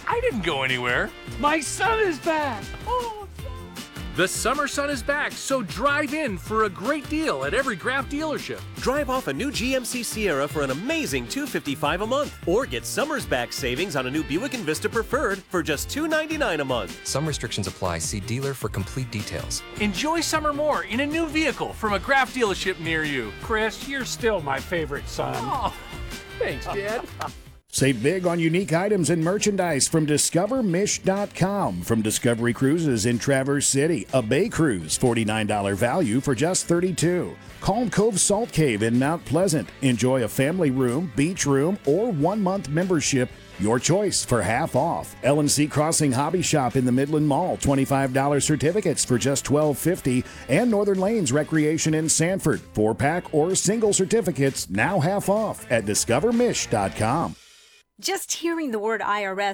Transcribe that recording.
I didn't go anywhere. My son is back. Oh. The summer sun is back, so drive in for a great deal at every Graf dealership. Drive off a new GMC Sierra for an amazing $255 a month, or get summer's back savings on a new Buick Envista Preferred for just $299 a month. Some restrictions apply. See dealer for complete details. Enjoy summer more in a new vehicle from a Graf dealership near you. Chris, you're still my favorite son. Oh, thanks, Dad. Save big on unique items and merchandise from DiscoverMish.com. From Discovery Cruises in Traverse City, a Bay Cruise, $49 value for just $32. Calm Cove Salt Cave in Mount Pleasant. Enjoy a family room, beach room, or 1-month membership. Your choice for half off. L&C Crossing Hobby Shop in the Midland Mall, $25 certificates for just $12.50. And Northern Lanes Recreation in Sanford, 4-pack or single certificates now half off at DiscoverMish.com. Just hearing the word IRS